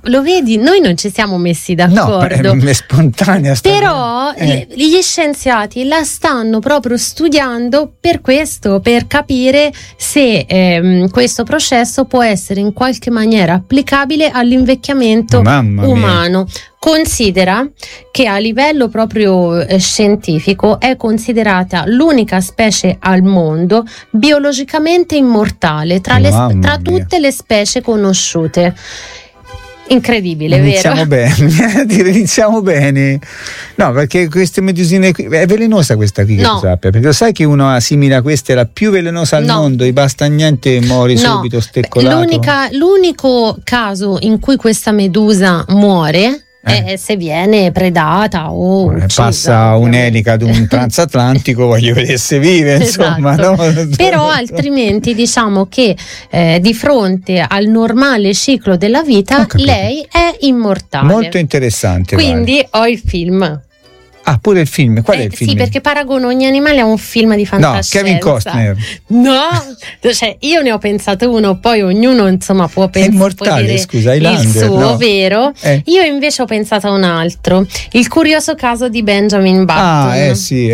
lo vedi, noi non ci siamo messi d'accordo. No, è spontanea. Però gli scienziati la stanno proprio studiando per questo, per capire se questo processo può essere in qualche maniera applicabile all'invecchiamento umano. Considera che a livello proprio scientifico è considerata l'unica specie al mondo biologicamente immortale tra tutte le specie conosciute. Incredibile, iniziamo vero? Iniziamo bene. No, perché queste medusine qui, è velenosa questa qui, che tu sappia, perché lo sai che una simile a questa è la più velenosa al mondo, basta niente muori subito steccolato. L'unico caso in cui questa medusa muore è se viene predata o uccisa, passa un'elica ad un transatlantico, voglio vedere se vive, insomma. Esatto. No? Però altrimenti diciamo che di fronte al normale ciclo della vita lei è immortale. Molto interessante. Quindi ho il film. Ah, pure il film? Qual è il film? Sì, perché paragono ogni animale a un film di fantascienza. No, Kevin Costner. No, cioè io ne ho pensato uno, poi ognuno insomma può pensare. È immortale, scusa, il suo, no? vero? Io invece ho pensato a un altro, il curioso caso di Benjamin Button. Sì.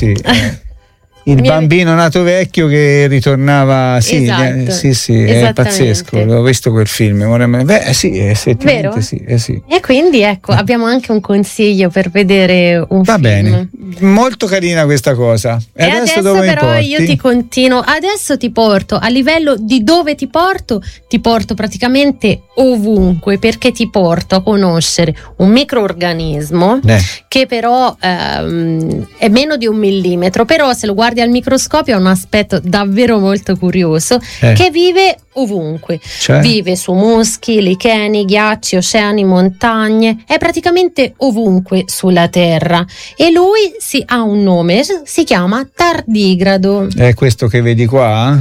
Il bambino nato vecchio che ritornava, sì, è pazzesco, l'ho visto quel film. Sì, effettivamente. Sì. E quindi ecco, abbiamo anche un consiglio per vedere un film. Va bene, molto carina questa cosa. E adesso dove però mi porti? Io ti continuo, adesso ti porto a livello di dove ti porto praticamente ovunque, perché ti porto a conoscere un microorganismo che però è meno di 1 millimetro, però se lo guardi al microscopio ha un aspetto davvero molto curioso, che vive ovunque, vive su muschi, licheni, ghiacci, oceani, montagne, è praticamente ovunque sulla terra e lui ha un nome, si chiama tardigrado. È questo che vedi qua?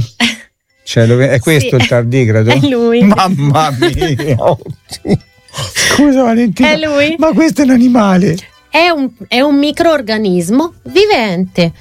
È questo il tardigrado? È lui. Mamma mia. Scusa Valentina, è lui. Ma questo è un animale? È un microorganismo vivente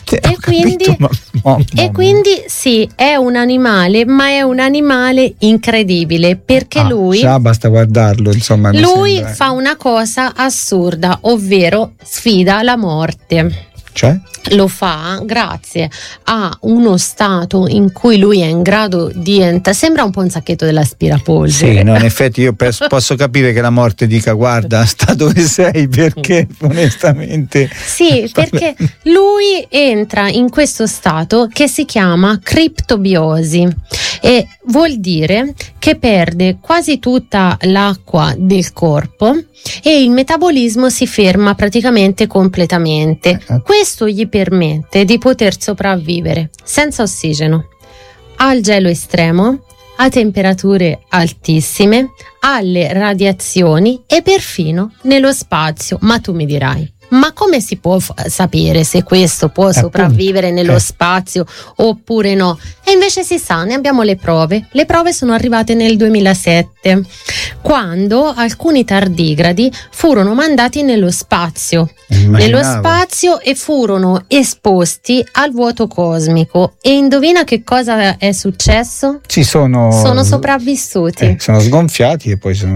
quindi sì, è un animale, ma è un animale incredibile perché lui basta guardarlo, insomma. Lui fa una cosa assurda, ovvero sfida la morte. Cioè? Lo fa grazie a uno stato in cui lui è in grado di sembra un po' un sacchetto dell'aspirapolvere. Sì, no, in effetti io posso capire che la morte dica guarda, sta dove sei, perché onestamente perché lui entra in questo stato che si chiama criptobiosi e vuol dire che perde quasi tutta l'acqua del corpo e il metabolismo si ferma praticamente completamente. Questo gli permette di poter sopravvivere senza ossigeno, al gelo estremo, a temperature altissime, alle radiazioni e perfino nello spazio. Ma tu mi dirai, ma come si può sapere se questo può sopravvivere nello spazio oppure no? E invece si sa, ne abbiamo le prove. Le prove sono arrivate nel 2007, quando alcuni tardigradi furono mandati nello spazio e furono esposti al vuoto cosmico. E indovina che cosa è successo? Sono sopravvissuti. Sono sgonfiati e poi sono...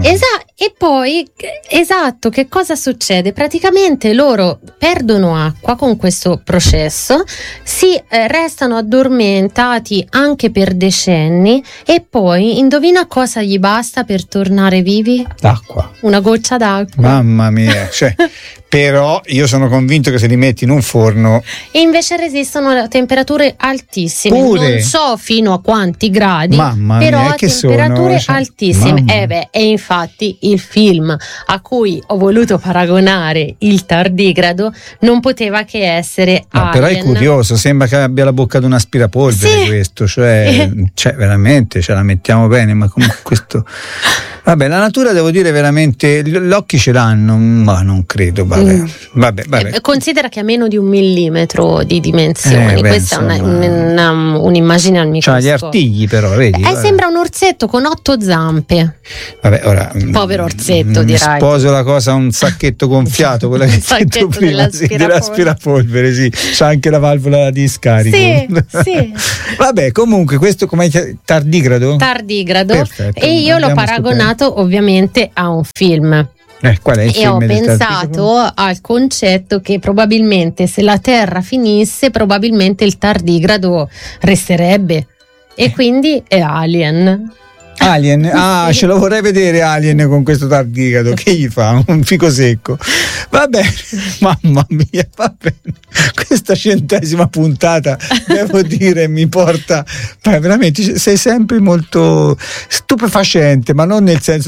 Esatto, che cosa succede? Praticamente loro perdono acqua con questo processo, restano addormentati anche per decenni e poi indovina cosa gli basta per tornare vivi? L'acqua. Una goccia d'acqua. Mamma mia, però io sono convinto che se li metti in un forno e invece resistono a temperature altissime. Non so fino a quanti gradi, però a temperature altissime. E infatti il film a cui ho voluto paragonare il tardigrado non poteva che essere Alien. Però è curioso, sembra che abbia la bocca di un aspirapolvere questo, veramente ce la mettiamo bene, ma comunque questo vabbè, la natura devo dire veramente, gli occhi ce l'hanno, ma non credo, vabbè. Considera che ha meno di 1 millimetro di dimensioni, questa è un'immagine al microscopio. C'ha gli artigli però, vedi? Sembra un orsetto con 8 zampe. Vabbè, ora povero orsetto, dirai. Sposo la cosa un sacchetto gonfiato, quella che hai detto prima, dell'aspirapolvere, sì. C'ha anche la valvola di scarico. Sì. Vabbè, comunque questo com'è? Tardigrado? Tardigrado. Perfetto, e io l'ho paragonato pensato ovviamente a un film. Qual è il film? Ho pensato al concetto che probabilmente se la Terra finisse, probabilmente il tardigrado resterebbe. E quindi è Alien. Alien? Ce lo vorrei vedere Alien con questo tardigrado. Che gli fa? Un fico secco. Va bene, mamma mia, va bene. Questa 100ª puntata, devo dire, mi porta veramente, sei sempre molto stupefacente, ma non nel senso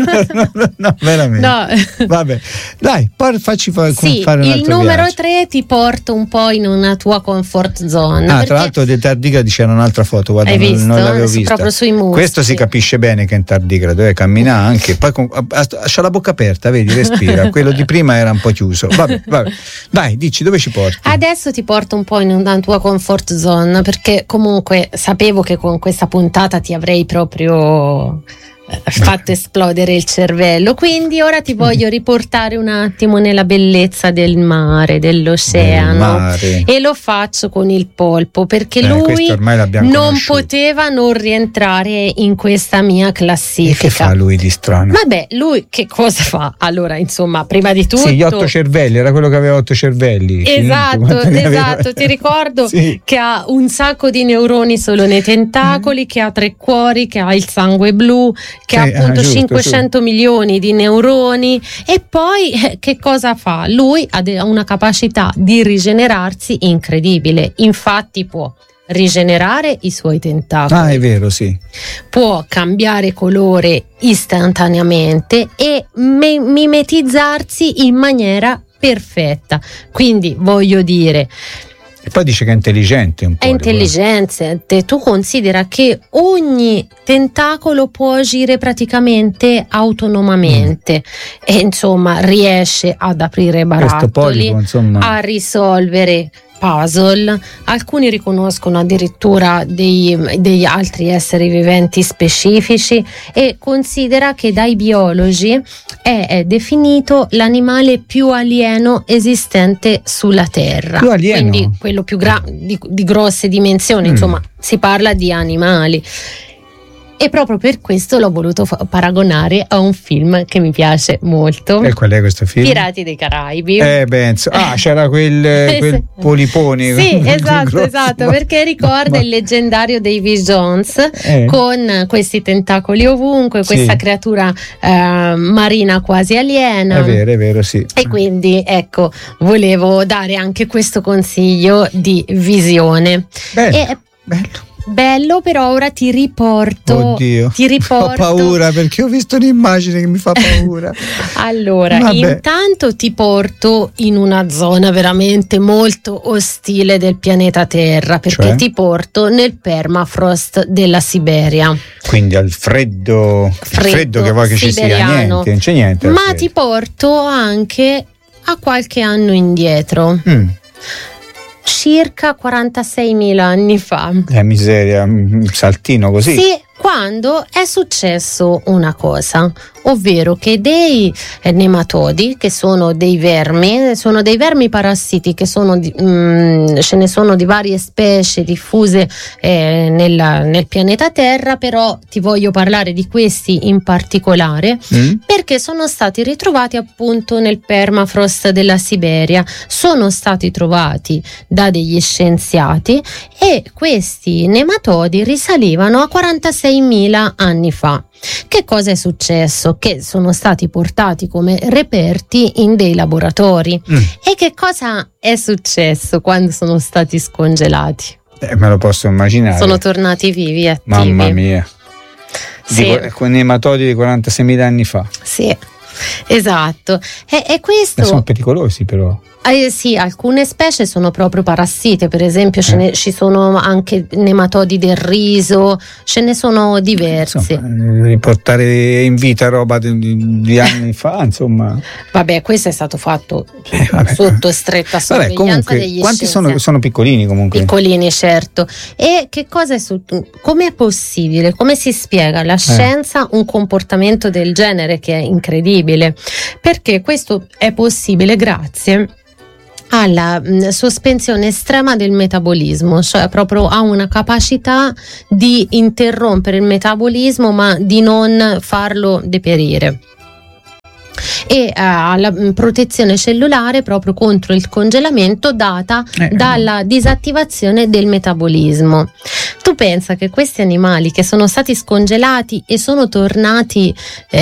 no, veramente. No. Vabbè, dai, facci fare un altro il numero viaggio. 3 ti porta un po' in una tua comfort zone. Tra l'altro del tardigradi c'era un'altra foto, guarda, hai visto? Non l'avevo vista. Proprio sui muschi. Questo si capisce bene che è un tardigrado, cammina anche, poi c'ha la bocca aperta, vedi, respira. Quello di prima era un po' chiuso. Vabbè. Dai, dici, dove ci porti? Adesso ti porto un po' in una tua comfort zone, perché comunque sapevo che con questa puntata ti avrei proprio fatto esplodere il cervello, quindi ora ti voglio riportare un attimo nella bellezza del mare, dell'oceano, e lo faccio con il polpo, perché lui non poteva non rientrare in questa mia classifica. E che fa lui di strano? Vabbè, lui che cosa fa? Allora, insomma, prima di tutto gli 8 cervelli, era quello che aveva 8 cervelli. Esatto, ti ricordo che ha un sacco di neuroni solo nei tentacoli, che ha 3 cuori, che ha il sangue blu, che ha appunto 500 milioni di neuroni. E poi che cosa fa? Lui ha una capacità di rigenerarsi incredibile, infatti può rigenerare i suoi tentacoli. È vero, sì. Può cambiare colore istantaneamente e mimetizzarsi in maniera perfetta. Quindi voglio dire, e poi dice che è intelligente un po'. È intelligente. Tu considera che ogni tentacolo può agire praticamente autonomamente e insomma riesce ad aprire barattoli, a risolvere puzzle. Alcuni riconoscono addirittura degli altri esseri viventi specifici, e considera che dai biologi è definito l'animale più alieno esistente sulla Terra. Più alieno? Quindi quello più di grosse dimensioni, insomma, si parla di animali. E proprio per questo l'ho voluto paragonare a un film che mi piace molto. E qual è questo film? Pirati dei Caraibi. C'era quel polipone. Sì, esatto, perché ricorda il leggendario Davy Jones con questi tentacoli ovunque, questa creatura marina quasi aliena. È vero, sì. E quindi ecco, volevo dare anche questo consiglio di visione. Bello, però ora ti riporto. Oddio, ho paura perché ho visto un'immagine che mi fa paura. Allora, intanto ti porto in una zona veramente molto ostile del pianeta Terra, perché ti porto nel permafrost della Siberia. Quindi al freddo che vuoi che siberiano. Ci sia, non c'è niente. Ma ti porto anche a qualche anno indietro. Circa 46.000 anni fa. Miseria, un saltino così. Sì, quando è successo una cosa, ovvero che dei nematodi, che sono dei vermi parassiti, che ce ne sono di varie specie diffuse nel pianeta Terra, però ti voglio parlare di questi in particolare perché sono stati ritrovati appunto nel permafrost della Siberia, sono stati trovati da degli scienziati e questi nematodi risalivano a 46.000 anni fa. Che cosa è successo? Che sono stati portati come reperti in dei laboratori. E che cosa è successo quando sono stati scongelati? Me lo posso immaginare. Sono tornati vivi, attivi. Mamma mia. Con nematodi di 46.000 anni fa. Sì, esatto. E questo... Sono pericolosi però. Sì, alcune specie sono proprio parassite, per esempio ci sono anche nematodi del riso, ce ne sono diversi. Insomma, riportare in vita roba di anni fa, insomma. Vabbè, questo è stato fatto sotto stretta sorveglianza degli quanti scienziati. sono piccolini comunque? Piccolini, certo. E che cosa è come è possibile? Come si spiega la scienza un comportamento del genere che è incredibile? Perché questo è possibile grazie ha la sospensione estrema del metabolismo, cioè proprio ha una capacità di interrompere il metabolismo ma di non farlo deperire, e ha la protezione cellulare proprio contro il congelamento data dalla disattivazione del metabolismo. Tu pensa che questi animali che sono stati scongelati e sono tornati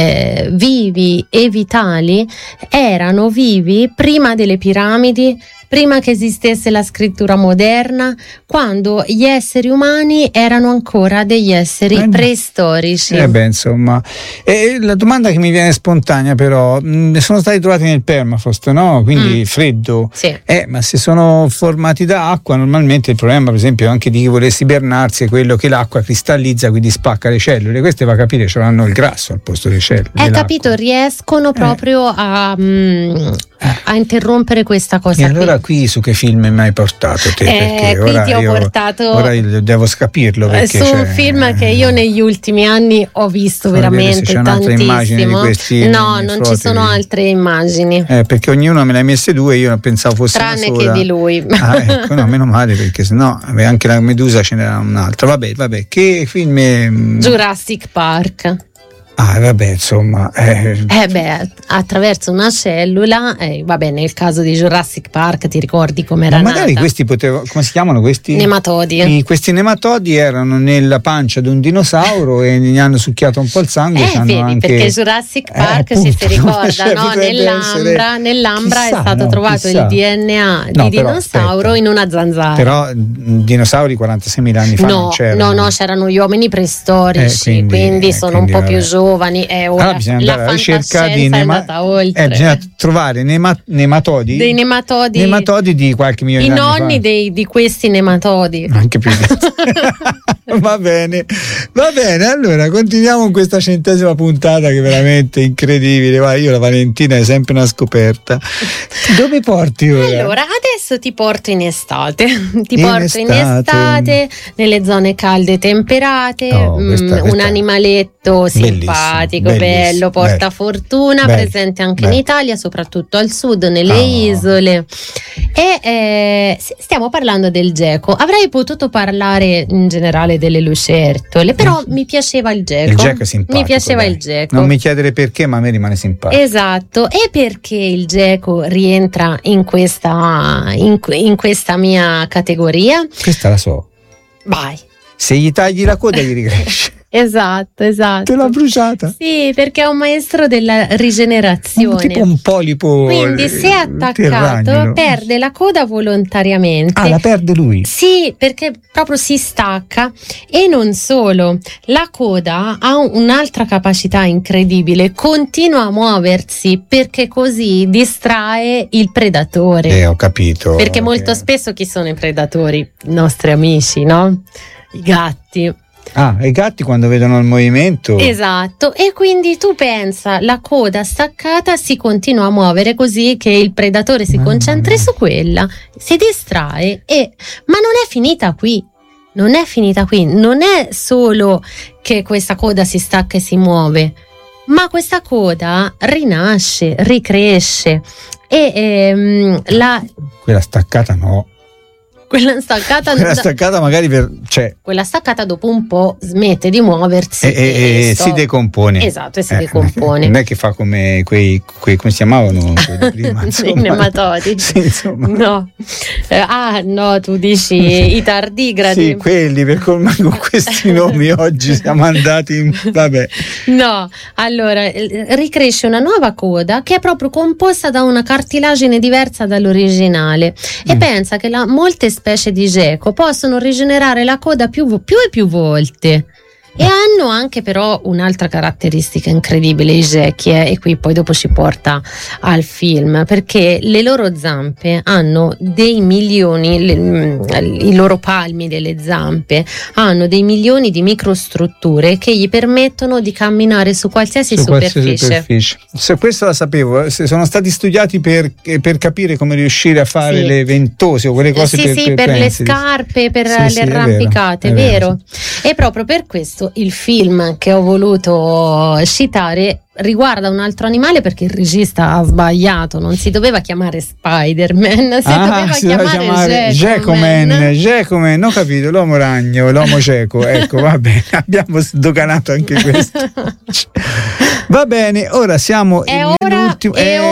vivi e vitali erano vivi prima delle piramidi, prima che esistesse la scrittura moderna, quando gli esseri umani erano ancora degli esseri preistorici. Insomma, la domanda che mi viene spontanea però, sono stati trovati nel permafrost, no? Quindi freddo. Sì. Ma se sono formati da acqua, normalmente il problema, per esempio, anche di chi volesse ibernarsi è quello che l'acqua cristallizza, quindi spacca le cellule. Queste, va a capire, ce l'hanno il grasso al posto delle cellule. Capito, riescono proprio a interrompere questa cosa. E allora qui su che film mi hai portato te? Perché qui ora ti ho portato ora io devo capirlo, perché su un film che io negli ultimi anni ho visto veramente tantissimo. No, non ci sono altre immagini. Perché ognuno me ne ha messe due, io pensavo fosse tranne una sola. Che di lui. Ecco, no, meno male, perché sennò anche la Medusa ce n'era un'altra. Vabbè, che film è? Jurassic Park. Insomma. Attraverso una cellula, nel caso di Jurassic Park ti ricordi com'era nata? Magari questi come si chiamano questi? Nematodi. Questi nematodi erano nella pancia di un dinosauro e gli hanno succhiato un po' il sangue. Perché Jurassic Park, se si ricorda, no? Nell'ambra chissà, è stato trovato il DNA di dinosauro in una zanzara. Però dinosauri 46.000 anni fa non c'erano. No, c'erano gli uomini preistorici, quindi sono un po' più giovani. Ora bisogna andare alla ricerca di bisogna trovare nematodi. Dei nematodi di qualche milione di anni fa. I nonni di questi nematodi. Anche più. Va bene, allora continuiamo con questa 100ª puntata, che è veramente incredibile. Io la Valentina è sempre una scoperta. Dove porti ora? Allora, adesso ti porto in estate. In estate nelle zone calde temperate. Un animaletto simpatico, bello, porta fortuna, presente anche in Italia, soprattutto al sud, nelle isole. E stiamo parlando del geco. Avrei potuto parlare in generale delle lucertole, però mi piaceva il geco. Il geco è simpatico. Mi piaceva il geco. Non mi chiedere perché, ma a me rimane simpatico. Esatto. E perché il geco rientra in questa mia categoria? Questa la so. Vai. Se gli tagli la coda gli ricresce. Esatto. Te l'ha bruciata? Sì, perché è un maestro della rigenerazione. Tipo un polipo. Quindi se attaccato perde la coda volontariamente. La perde lui? Sì, perché proprio si stacca. E non solo, la coda ha un'altra capacità incredibile, continua a muoversi perché così distrae il predatore. Ho capito. Perché molto spesso chi sono i predatori? I nostri amici, no? I gatti. I gatti quando vedono il movimento. Esatto, e quindi tu pensa, la coda staccata si continua a muovere così che il predatore si concentri su quella, si distrae ma non è finita qui. Non è solo che questa coda si stacca e si muove, ma questa coda rinasce, ricresce quella staccata no. Quella staccata magari quella staccata dopo un po' smette di muoversi e si decompone. Esatto, si decompone. Non è che fa come quei come si chiamavano prima, i nematodi. Sì, insomma. No, tu dici i tardigradi. Sì, quelli, per con questi nomi oggi siamo andati vabbè. No, allora ricresce una nuova coda che è proprio composta da una cartilagine diversa dall'originale e pensa che molte specie di geco possono rigenerare la coda più e più volte. E hanno anche però un'altra caratteristica incredibile i gechi, e qui poi dopo ci porta al film, perché le loro zampe hanno dei milioni, i loro palmi delle zampe hanno dei milioni di microstrutture che gli permettono di camminare su qualsiasi superficie. Se questo la sapevo, se sono stati studiati per capire come riuscire a fare le ventose o quelle cose per le scarpe, per le arrampicate, è vero. E proprio per questo il film che ho voluto citare riguarda un altro animale, perché il regista ha sbagliato, non si doveva chiamare Spider-Man, si doveva chiamare Gecoman, ho capito, l'uomo ragno, l'uomo cieco, ecco, va bene, abbiamo sdoganato anche questo. Va bene, ora siamo nell'ultimo.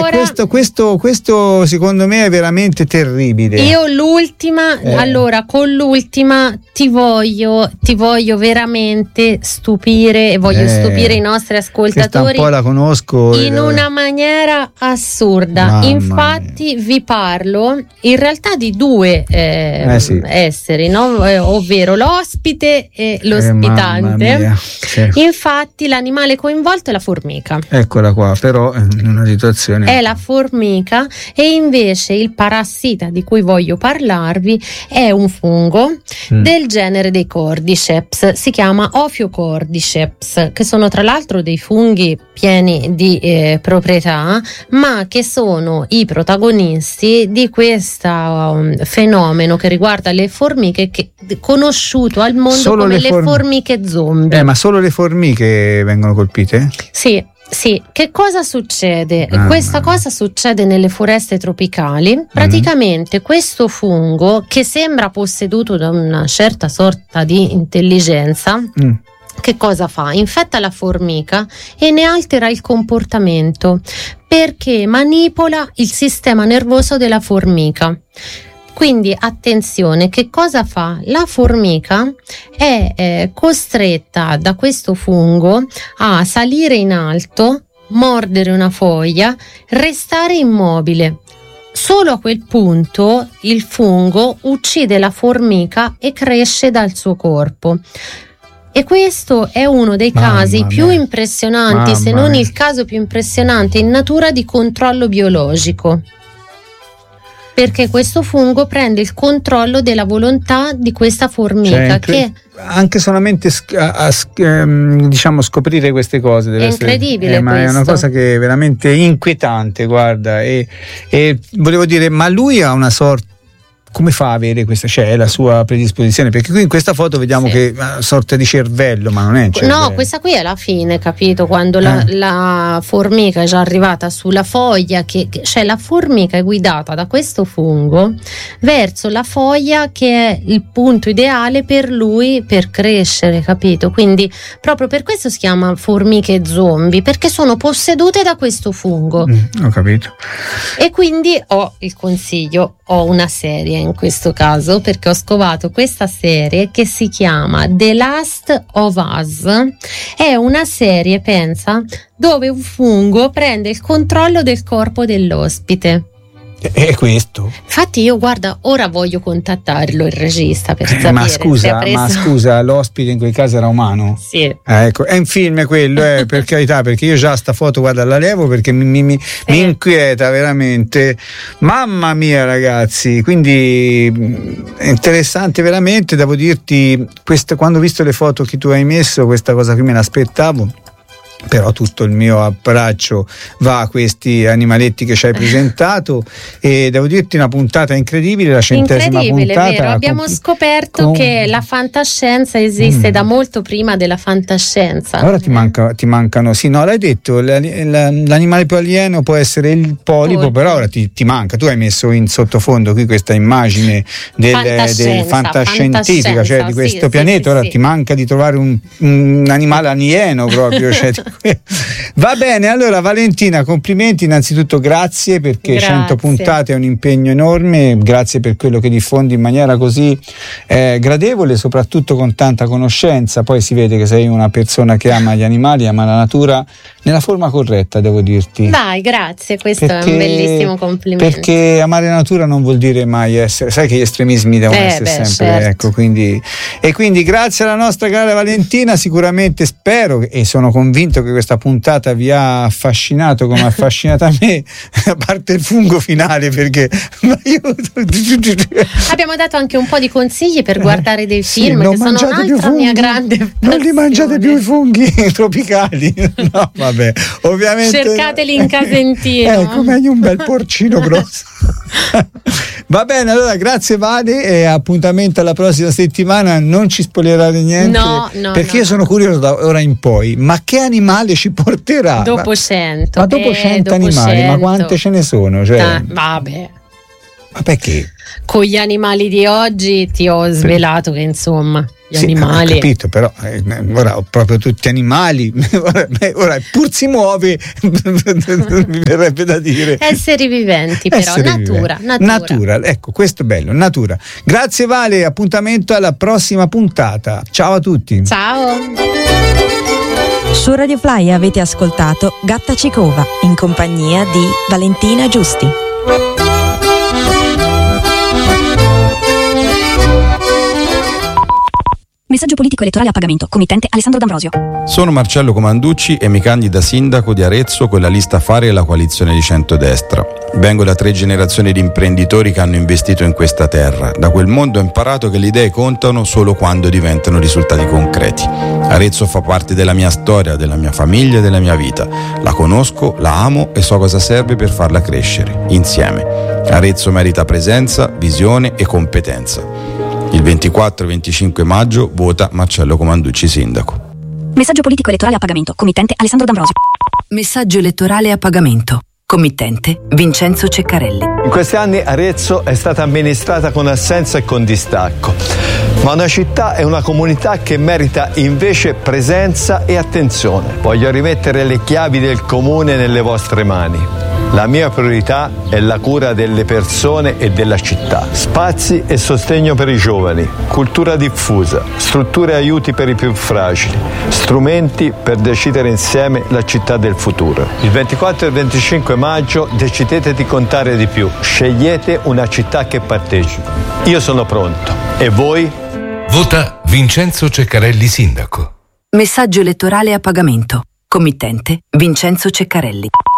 Questo secondo me è veramente terribile. Io l'ultima, allora con l'ultima ti voglio veramente stupire, e voglio stupire i nostri ascoltatori. Questa un po' la conosco in una maniera assurda. Mamma Infatti mia. vi parlo in realtà di due esseri, no? Ovvero l'ospite e l'ospitante. Sì. Infatti l'animale coinvolto è la formica. Eccola qua, però in una situazione è la formica, e invece il parassita di cui voglio parlarvi è un fungo del genere dei Cordyceps, si chiama Ophiocordyceps, che sono tra l'altro dei funghi pieni di proprietà, ma che sono i protagonisti di questo fenomeno che riguarda le formiche, che conosciuto al mondo solo come le formiche zombie. Ma solo le formiche vengono colpite? Sì, che cosa succede? Questa cosa succede nelle foreste tropicali. Praticamente questo fungo, che sembra posseduto da una certa sorta di intelligenza, che cosa fa? Infetta la formica e ne altera il comportamento, perché manipola il sistema nervoso della formica. Quindi attenzione, che cosa fa? La formica è costretta da questo fungo a salire in alto, mordere una foglia, restare immobile. Solo a quel punto il fungo uccide la formica e cresce dal suo corpo. E questo è uno dei casi più impressionanti, se non il caso più impressionante in natura di controllo biologico. Perché questo fungo prende il controllo della volontà di questa formica, che anche solamente diciamo scoprire queste cose deve è incredibile, ma è una cosa che è veramente inquietante, guarda, e volevo dire, ma lui ha una sorta, come fa a avere questa, cioè la sua predisposizione? Perché qui in questa foto vediamo che è una sorta di cervello, ma non è cervello. No, questa qui è la fine, capito? Quando la formica è già arrivata sulla foglia, cioè la formica è guidata da questo fungo verso la foglia, che è il punto ideale per lui per crescere, capito? Quindi proprio per questo si chiama formiche zombie, perché sono possedute da questo fungo. Ho capito. E quindi ho il consiglio, ho una serie in questo caso, perché ho scovato questa serie che si chiama The Last of Us. È una serie, pensa, dove un fungo prende il controllo del corpo dell'ospite. È questo. Infatti io, guarda, ora voglio contattarlo, il regista, per sapere. Ma scusa, l'ospite in quel caso era umano? Sì. Ecco, è un film quello, per carità, perché io già sta foto, guarda, la levo perché mi inquieta veramente. Mamma mia, ragazzi, quindi è interessante veramente, devo dirti, quando ho visto le foto che tu hai messo, questa cosa qui me l'aspettavo. Però tutto il mio abbraccio va a questi animaletti che ci hai presentato, e devo dirti una puntata incredibile, la 100ª puntata. Vero? Abbiamo scoperto che la fantascienza esiste da molto prima della fantascienza. Ora ti mancano, sì, no, l'hai detto, l'animale più alieno può essere il polipo, però ora ti manca. Tu hai messo in sottofondo qui questa immagine del fantascientifica, cioè di questo pianeta. Ora ti manca di trovare un animale alieno proprio, cioè. Va bene, allora Valentina, complimenti, innanzitutto grazie, perché 100 puntate è un impegno enorme, grazie per quello che diffondi in maniera così gradevole, soprattutto con tanta conoscenza. Poi si vede che sei una persona che ama gli animali, ama la natura nella forma corretta, devo dirti. Dai, grazie, questo è un bellissimo complimento. Perché amare la natura non vuol dire mai essere, sai che gli estremismi devono essere sempre, certo. Ecco, quindi grazie alla nostra cara Valentina, sicuramente spero e sono convinto che questa puntata vi ha affascinato come ha affascinata me, a parte il fungo finale, perché abbiamo dato anche un po' di consigli per guardare dei film, che sono un'altra mia grande passione. Non li mangiate più i funghi tropicali, no, vabbè, ovviamente cercateli in Casentino, meglio un bel porcino grosso. Va bene, allora grazie Vale e appuntamento alla prossima settimana. Non ci spoilerare niente, perché io sono curioso da ora in poi, ma che animale ci porterà? Dopo 100. Ma dopo 100 animali, 100. Ma quante ce ne sono? Cioè, vabbè. Ma perché? Con gli animali di oggi ti ho svelato che insomma gli animali. Ho capito, però ora ho proprio tutti animali. Ora pur si muove, mi verrebbe da dire. Esseri viventi, però natura. Ecco, questo è bello, natura. Grazie Vale, appuntamento alla prossima puntata. Ciao a tutti. Ciao. Su Radio Fly avete ascoltato Gatta Cicova in compagnia di Valentina Giusti. Messaggio politico elettorale a pagamento. Committente Alessandro D'Ambrosio. Sono Marcello Comanducci e mi candido a sindaco di Arezzo con la lista Fare e la coalizione di centrodestra. Vengo da 3 generazioni di imprenditori che hanno investito in questa terra. Da quel mondo ho imparato che le idee contano solo quando diventano risultati concreti. Arezzo fa parte della mia storia, della mia famiglia e della mia vita. La conosco, la amo e so cosa serve per farla crescere, insieme. Arezzo merita presenza, visione e competenza. Il 24 e 25 maggio vota Marcello Comanducci sindaco. Messaggio politico elettorale a pagamento. Committente Alessandro D'Ambrosio. Messaggio elettorale a pagamento. Committente Vincenzo Ceccarelli. In questi anni Arezzo è stata amministrata con assenza e con distacco, ma una città è una comunità che merita invece presenza e attenzione. Voglio rimettere le chiavi del comune nelle vostre mani. La mia priorità è la cura delle persone e della città. Spazi e sostegno per i giovani, cultura diffusa, strutture e aiuti per i più fragili, strumenti per decidere insieme la città del futuro. Il 24 e il 25 maggio decidete di contare di più. Scegliete una città che partecipi. Io sono pronto. E voi? Vota Vincenzo Ceccarelli sindaco. Messaggio elettorale a pagamento. Committente Vincenzo Ceccarelli.